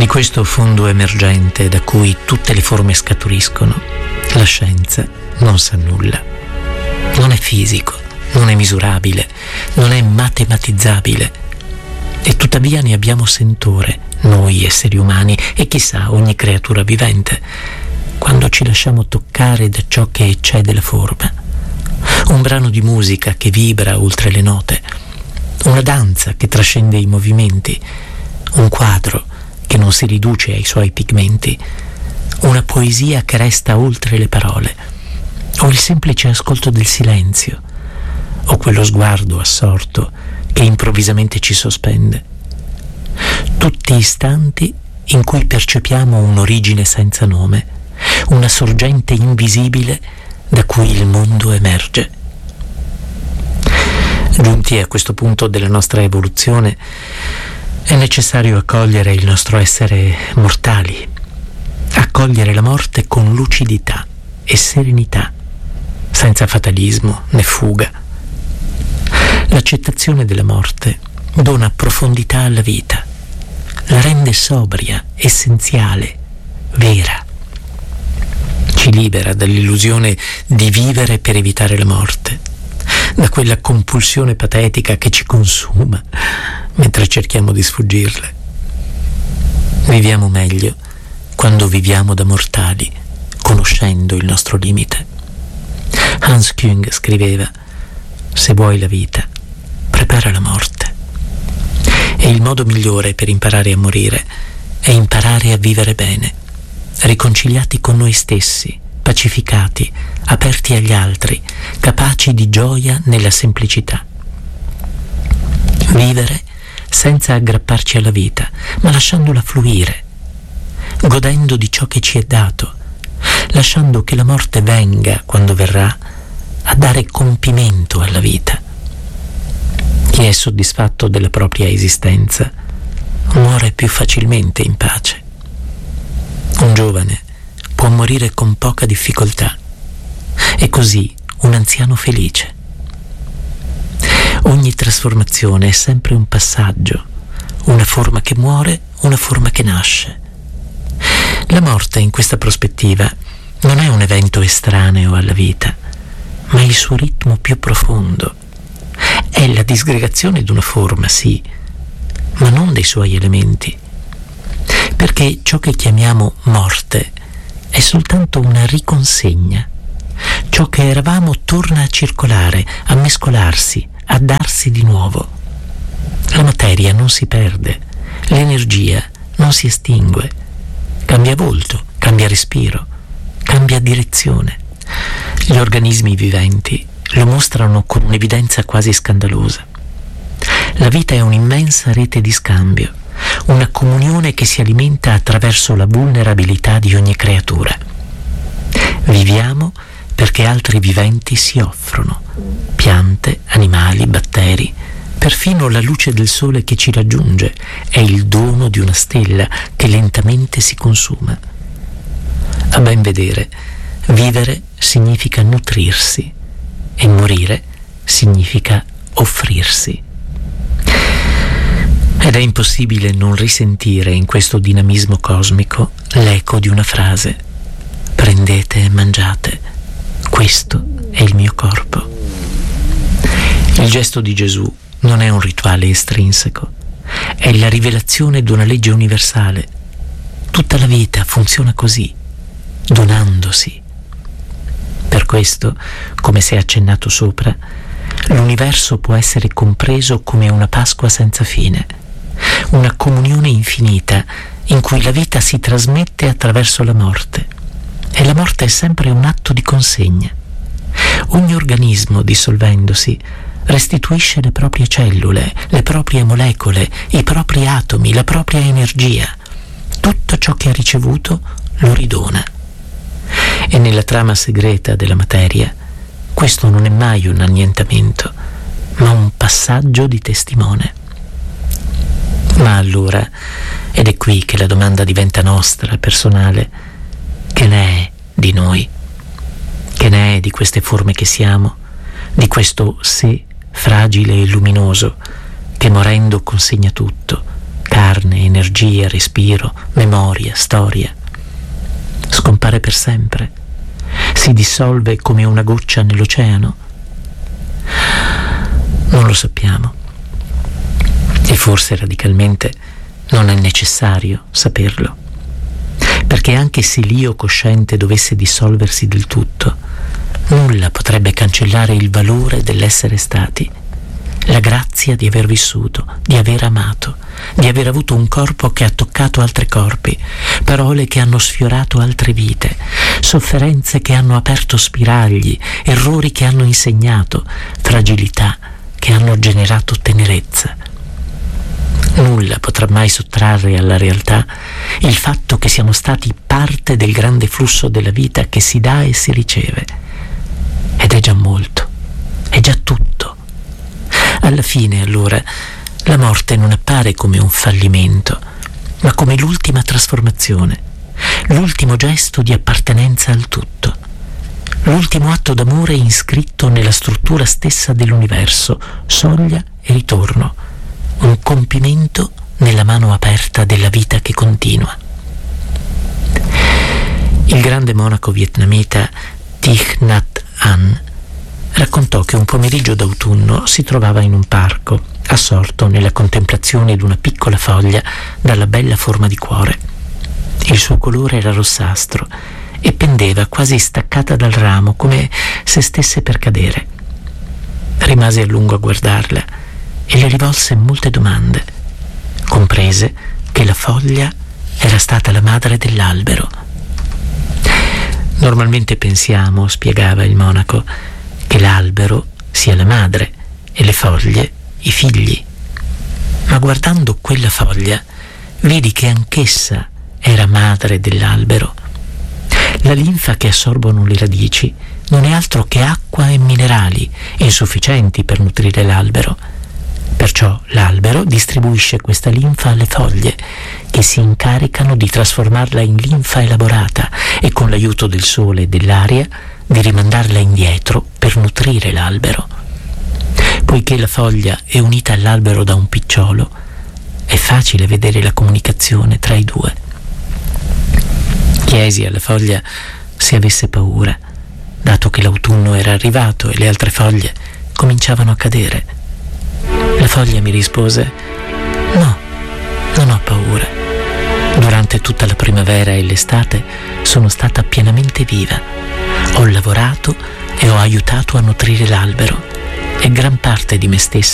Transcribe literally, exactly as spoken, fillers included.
questo fondo emergente da cui tutte le forme scaturiscono, la scienza non sa nulla. Non è fisico, non è misurabile, non è matematizzabile. E tuttavia ne abbiamo sentore, noi esseri umani e chissà ogni creatura vivente, quando ci lasciamo toccare da ciò che eccede la forma. Un brano di musica che vibra oltre le note, una danza che trascende i movimenti, un quadro che non si riduce ai suoi pigmenti, una poesia che resta oltre le parole, o il semplice ascolto del silenzio, o quello sguardo assorto che improvvisamente ci sospende. Tutti istanti in cui percepiamo un'origine senza nome, una sorgente invisibile da cui il mondo emerge. Giunti a questo punto della nostra evoluzione, è necessario accogliere il nostro essere mortali, accogliere la morte con lucidità e serenità, senza fatalismo né fuga. L'accettazione della morte dona profondità alla vita, la rende sobria, essenziale, vera. Ci libera dall'illusione di vivere per evitare la morte, da quella compulsione patetica che ci consuma mentre cerchiamo di sfuggirle. Viviamo meglio quando viviamo da mortali, conoscendo il nostro limite. Hans Küng scriveva: se vuoi la vita, prepara la morte. E il modo migliore per imparare a morire è imparare a vivere bene, riconciliati con noi stessi, pacificati, aperti agli altri, capaci di gioia nella semplicità. Vivere senza aggrapparci alla vita, ma lasciandola fluire, godendo di ciò che ci è dato, lasciando che la morte venga, quando verrà, a dare compimento alla vita. Chi è soddisfatto della propria esistenza muore più facilmente in pace. Un giovane può morire con poca difficoltà, e così un anziano felice. Ogni trasformazione è sempre un passaggio, una forma che muore, una forma che nasce. La morte, in questa prospettiva, non è un evento estraneo alla vita, ma il suo ritmo più profondo. È la disgregazione di una forma, sì, ma non dei suoi elementi, perché ciò che chiamiamo morte è soltanto una riconsegna. Ciò che eravamo torna a circolare, a mescolarsi, a darsi di nuovo. La materia non si perde, l'energia non si estingue, cambia volto, cambia respiro, cambia direzione. Gli organismi viventi lo mostrano con un'evidenza quasi scandalosa. La vita è un'immensa rete di scambio, una comunione che si alimenta attraverso la vulnerabilità di ogni creatura. Viviamo perché altri viventi si offrono, piante, animali, batteri, perfino la luce del sole che ci raggiunge è il dono di una stella che lentamente si consuma. A ben vedere, vivere significa nutrirsi e morire significa offrirsi. Ed è impossibile non risentire in questo dinamismo cosmico l'eco di una frase: prendete e mangiate, questo è il mio corpo. Il gesto di Gesù non è un rituale estrinseco, è la rivelazione di una legge universale. Tutta la vita funziona così, donandosi. Per questo, come si è accennato sopra, l'universo può essere compreso come una Pasqua senza fine, una comunione infinita in cui la vita si trasmette attraverso la morte, e la morte è sempre un atto di consegna. Ogni organismo, dissolvendosi, restituisce le proprie cellule, le proprie molecole, i propri atomi, la propria energia. Tutto ciò che ha ricevuto lo ridona. E nella trama segreta della materia, questo non è mai un annientamento, ma un passaggio di testimone. Ma allora, ed è qui che la domanda diventa nostra, personale: che ne è di noi? Che ne è di queste forme che siamo, di questo sé fragile e luminoso che morendo consegna tutto, carne, energia, energia, respiro, memoria, storia. Scompare per sempre, si dissolve come una goccia nell'oceano. Non lo sappiamo, e forse radicalmente non è necessario saperlo, perché anche se l'io cosciente dovesse dissolversi del tutto, nulla potrebbe cancellare il valore dell'essere stati, la grazia di aver vissuto, di aver amato, di aver avuto un corpo che ha toccato altri corpi, parole che hanno sfiorato altre vite, sofferenze che hanno aperto spiragli, errori che hanno insegnato, fragilità che hanno generato tenerezza. Nulla potrà mai sottrarre alla realtà il fatto che siamo stati parte del grande flusso della vita che si dà e si riceve. Ed è già molto, è già tutto. Alla fine, allora, la morte non appare come un fallimento, ma come l'ultima trasformazione, l'ultimo gesto di appartenenza al tutto, l'ultimo atto d'amore iscritto nella struttura stessa dell'universo, soglia e ritorno, un compimento nella mano aperta della vita che continua. Il grande monaco vietnamita Thich Nhat Hanh raccontò che un pomeriggio d'autunno si trovava in un parco, assorto nella contemplazione di una piccola foglia dalla bella forma di cuore. Il suo colore era rossastro e pendeva quasi staccata dal ramo, come se stesse per cadere. Rimase a lungo a guardarla e le rivolse molte domande. Comprese che la foglia era stata la madre dell'albero. Normalmente pensiamo, spiegava il monaco, che l'albero sia la madre e le foglie i figli. Ma guardando quella foglia, vedi che anch'essa era madre dell'albero. La linfa che assorbono le radici non è altro che acqua e minerali, insufficienti per nutrire l'albero. Perciò l'albero distribuisce questa linfa alle foglie, che si incaricano di trasformarla in linfa elaborata e con l'aiuto del sole e dell'aria di rimandarla indietro per nutrire l'albero. Poiché la foglia è unita all'albero da un picciolo, è facile vedere la comunicazione tra i due. Chiesi alla foglia se avesse paura, dato che l'autunno era arrivato e le altre foglie cominciavano a cadere. La foglia mi rispose: no, non ho paura. Durante tutta la primavera e l'estate sono stata pienamente viva. Ho lavorato e ho aiutato a nutrire l'albero e gran parte di me stessa